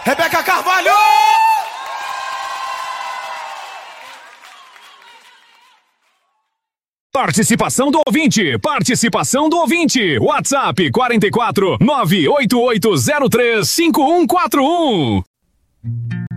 Rebeca Carvalho! Participação do ouvinte, participação do ouvinte. WhatsApp 44 988035141.